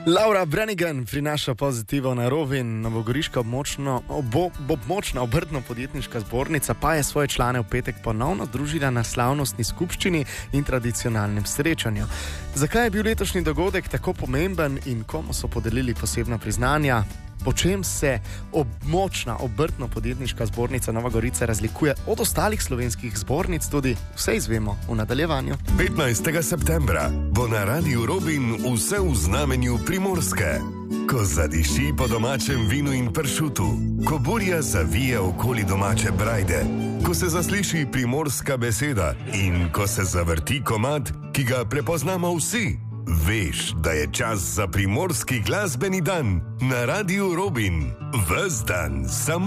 Laura Branigan prinaša pozitivo na Rovin, novogoriška območna obrtno-podjetniška zbornica pa je svoje člane v petek ponovno združila na slavnostni skupščini in tradicionalnem srečanju. Zakaj je bil letošnji dogodek tako pomemben in komu so podelili posebna priznanja? Po čem se območna obrtno-podjetniška zbornica Nova Gorica razlikuje od ostalih slovenskih zbornic, tudi vse izvemo v nadaljevanju. 15. septembra bo na Radiu Robin vse v znamenju Primorske. Ko zadiši po domačem vinu in pršutu, ko burja zavije okoli domače brajde, ko se zasliši primorska beseda in ko se zavrti komad, ki ga prepoznamo vsi, veš, da je čas za primorski glasbeni dan na Radiu Robin. Ves dan samo